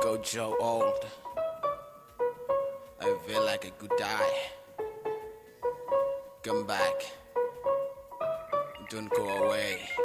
go Joe old. I feel like I could die. Come back. Don't go away.